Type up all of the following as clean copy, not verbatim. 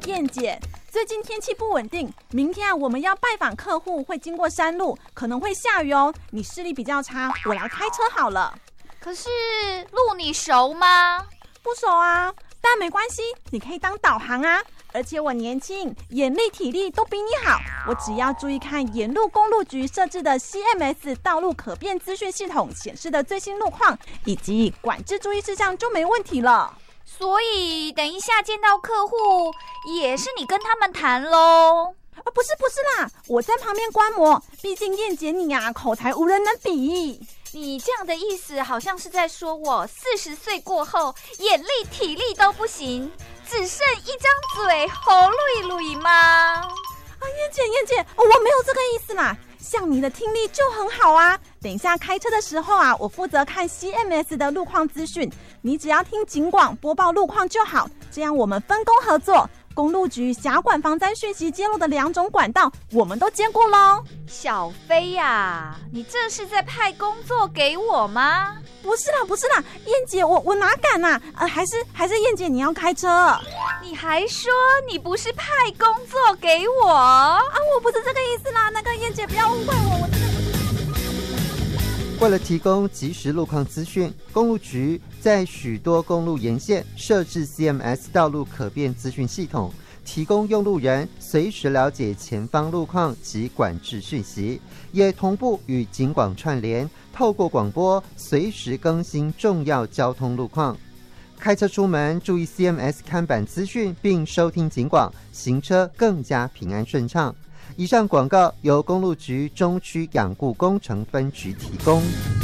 燕姐，最近天气不稳定，明天我们要拜访客户，会经过山路，可能会下雨哦。你视力比较差，我来开车好了。 可是路你熟吗？ 不熟啊，但没关系，你可以当导航啊。而且我年轻，眼力体力都比你好，我只要注意看沿路公路局设置的 CMS 道路可变资讯系统显示的最新路况以及管制注意事项就没问题了。 所以等一下见到客户也是你跟他们谈咯？ 不是啦，我在旁边观摩，毕竟燕姐你啊口才无人能比。 你这样的意思好像是在说我40岁过后眼力体力都不行，只剩一张嘴喉噜噜吗？ 燕姐，我没有这个意思啦，像你的听力就很好啊。等一下开车的时候啊，我负责看 CMS 的路况资讯，你只要听警广播报路况就好，这样我们分工合作。公路局辖管防灾讯息揭露的2种管道，我们都兼顾咯。 小飞呀，你这是在派工作给我吗？ 不是啦，燕姐，我哪敢啊？还是燕姐你要开车？ 你还说你不是派工作给我啊？ 我不是这个意思啦，那个燕姐不要误会我真的不是。 为了提供即时路况资讯，公路局在许多公路沿线设置 CMS 道路可变资讯系统，提供用路人随时了解前方路况及管制讯息，也同步与警广串联，透过广播随时更新重要交通路况。开车出门注意 CMS 看板资讯，并收听警广，行车更加平安顺畅。以上广告由公路局中区养护工程分局提供。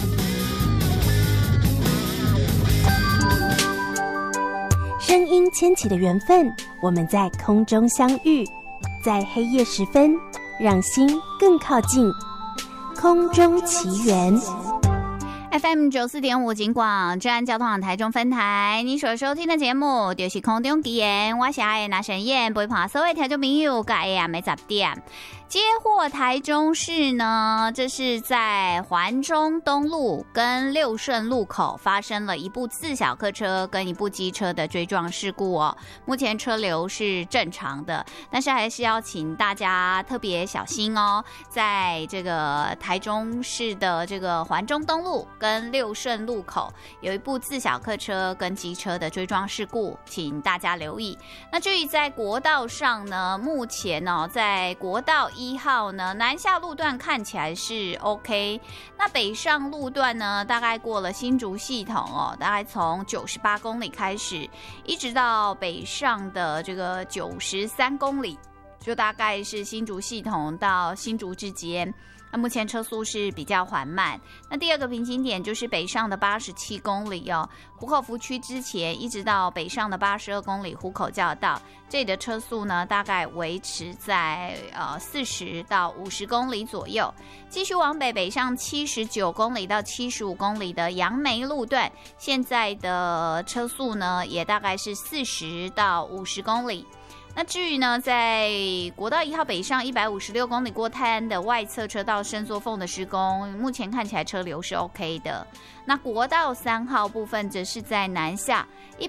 声音牵起的缘分，我们在空中相遇，在黑夜时分，让心更靠近。空中奇缘。 FM 94.5警广治安交通网台中分台，你所收听的节目就是空中奇缘，我是爱拿神燕，陪伴所有听众朋友到下暝10点。接获台中市呢，这是在环中东路跟六顺路口发生了一部自小客车跟一部机车的追撞事故哦。目前车流是正常的，但是还是要请大家特别小心哦。在这个台中市的这个环中东路跟六顺路口有一部自小客车跟机车的追撞事故，请大家留意。那至于在国道上呢，目前在国道1号呢，南下路段看起来是 OK， 那北上路段呢，大概过了新竹系统大概从98公里开始，一直到北上的这个93公里，就大概是新竹系统到新竹之间。那目前车速是比较缓慢。那第二个瓶颈点就是北上的87公里湖口福区之前一直到北上的82公里湖口交道，这里的车速呢大概维持在40到50公里左右。继续往北上79公里到75公里的杨梅路段，现在的车速呢也大概是40到50公里。那至于呢，在国道1号北上156公里过泰安的外侧车道伸缩缝的施工，目前看起来车流是 OK 的。那国道3号部分则是在南下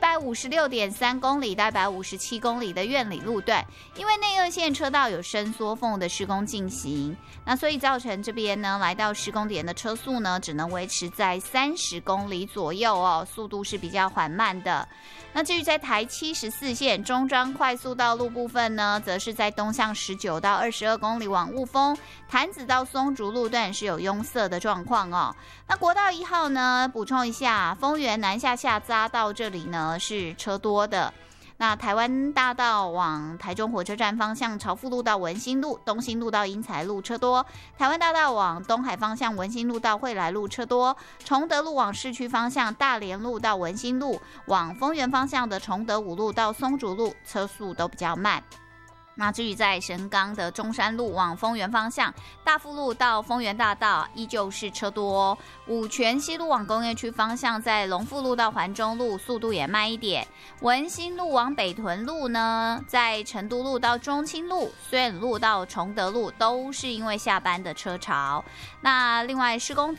156.3公里到157公里的苑里路段，因为内二线车道有伸缩缝的施工进行，那所以造成这边呢来到施工点的车速呢只能维持在30公里左右速度是比较缓慢的。那至于在台74线中彰快速道路部分呢，则是在东向19到22公里往雾峰、潭子到松竹路段是有拥塞的状况那国道1号呢，补充一下，丰原南下下匝到这里呢是车多的。那台湾大道往台中火车站方向，朝富路到文心路、东兴路到英才路车多；台湾大道往东海方向，文心路到惠来路车多；崇德路往市区方向，大连路到文心路，往丰原方向的崇德五路到松竹路车速都比较慢。那至于在神冈的中山路往丰原方向，大富路到丰原大道依旧是车多五权西路往工业区方向，在龙富路到环中路速度也慢一点。文心路往北屯路呢，在成都路到中清路、虽然路到崇德路都是因为下班的车潮。那另外施工